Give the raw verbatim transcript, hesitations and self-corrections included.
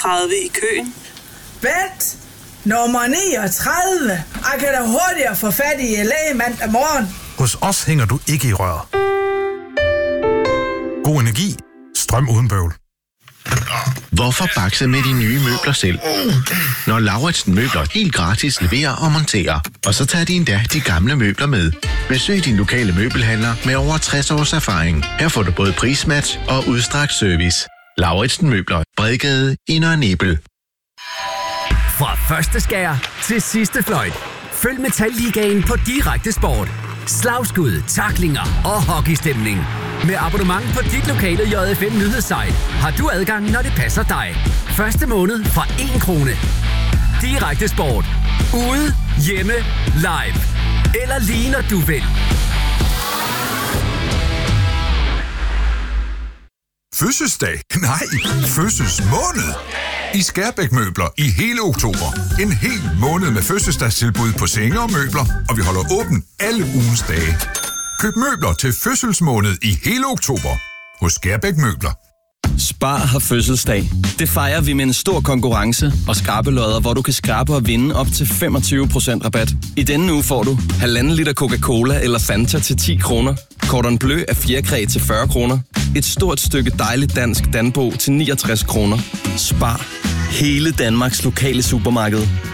niogtredive i køen. Vent! Nummer niogtredive. Jeg kan da hurtigere få fat i læge mandag morgen. Hos os hænger du ikke i røret. God energi. Strøm uden bøvl. Hvorfor bakse med de nye møbler selv? Når Lauritsen Møbler helt gratis leverer og monterer. Og så tager de endda de gamle møbler med. Besøg din lokale møbelhandler med over tres års erfaring. Her får du både prismatch og udstrakt service. Lauritsen Møbler. Bredgade i Nørre Nebel. Fra første skær til sidste fløjt. Følg Metalligaen på Direkte Sport. Slagskud, tacklinger og hockeystemning. Med abonnement på dit lokale J F M nyhedssite har du adgang, når det passer dig. Første måned fra en krone. Direkte Sport. Ude, hjemme, live. Eller lige når du vil. Fødselsdag? Nej, fødselsmåned. I Skærbæk Møbler i hele oktober. En hel måned med fødselsdagstilbud på senge og møbler, og vi holder åben alle ugens dage. Køb møbler til fødselsmåned i hele oktober hos Skærbæk Møbler. Spar har fødselsdag. Det fejrer vi med en stor konkurrence og skrabelodder, hvor du kan skrabe og vinde op til femogtyve procent rabat. I denne uge får du halvanden liter Coca-Cola eller Fanta til ti kroner, Cordon Bleu af fjerkræ til fyrre kroner, et stort stykke dejligt dansk Danbo til niogtres kroner. Spar. Hele Danmarks lokale supermarked.